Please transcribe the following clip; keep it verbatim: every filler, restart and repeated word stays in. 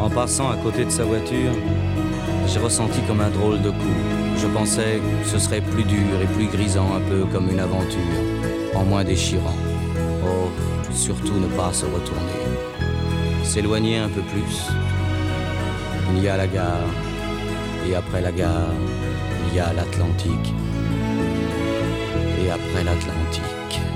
En passant à côté de sa voiture, j'ai ressenti comme un drôle de coup. Je pensais que ce serait plus dur et plus grisant, un peu comme une aventure, en moins déchirant. Oh, surtout ne pas se retourner. S'éloigner un peu plus. Il y a la gare, et après la gare, il y a l'Atlantique. Et après l'Atlantique...